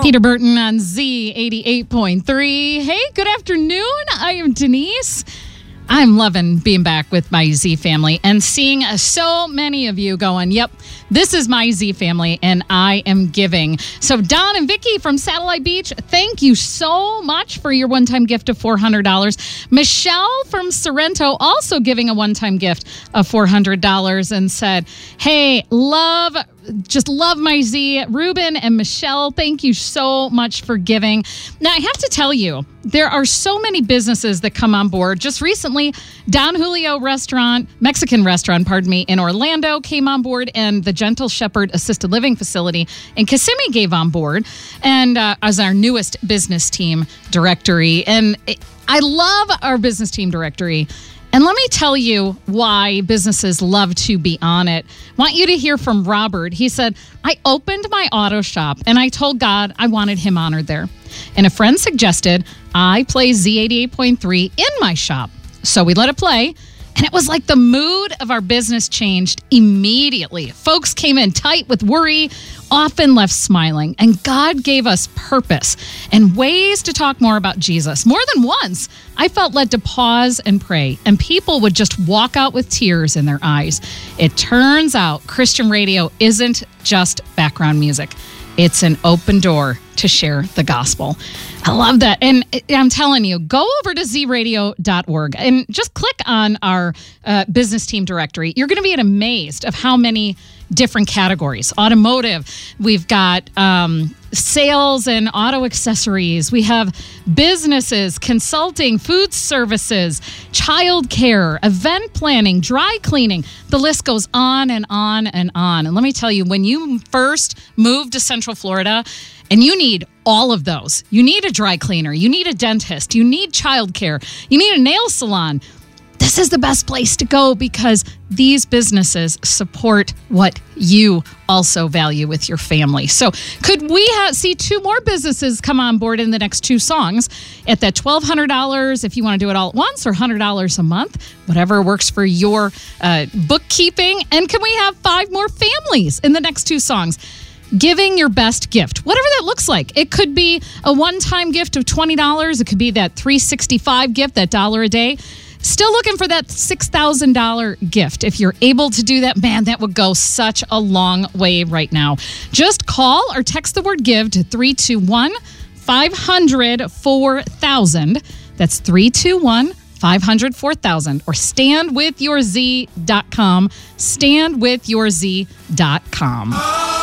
Peter Burton on Z88.3. Hey, good afternoon. I am Denise. I'm loving being back with my Z family and seeing so many of you going, yep, this is my Z family and I am giving. So Don and Vicky from Satellite Beach, thank you so much for your one-time gift of $400. Michelle from Sorrento also giving a one-time gift of $400 and said, hey, just love my Z. Ruben and Michelle, thank you so much for giving. Now, I have to tell you, there are so many businesses that come on board. Just recently, Don Julio Mexican restaurant, in Orlando came on board, and the Gentle Shepherd Assisted Living Facility in Kissimmee gave on board, and as our newest business team directory. And I love our business team directory. And let me tell you why businesses love to be on it. I want you to hear from Robert. He said, I opened my auto shop and I told God I wanted him honored there. And a friend suggested I play Z88.3 in my shop. So we let it play. And it was like the mood of our business changed immediately. Folks came in tight with worry, often left smiling. And God gave us purpose and ways to talk more about Jesus. More than once, I felt led to pause and pray. And people would just walk out with tears in their eyes. It turns out Christian radio isn't just background music. It's an open door to share the gospel. I love that. And I'm telling you, go over to zradio.org and just click on our business team directory. You're going to be amazed of how many different categories. Automotive, we've got sales and auto accessories. We have businesses, consulting, food services, childcare, event planning, dry cleaning. The list goes on and on and on. And let me tell you, when you first moved to Central Florida, and you need all of those. You need a dry cleaner. You need a dentist. You need childcare. You need a nail salon. This is the best place to go because these businesses support what you also value with your family. So could we see two more businesses come on board in the next two songs at that $1,200 if you want to do it all at once, or $100 a month, whatever works for your bookkeeping? And can we have 5 more families in the next two songs? Giving your best gift, whatever that looks like. It could be a one-time gift of $20. It could be that $365 gift, that $1 a day. Still looking for that $6,000 gift. If you're able to do that, man, that would go such a long way right now. Just call or text the word give to 321-500-4000. That's 321-500-4000, or standwithyourz.com. Standwithyourz.com.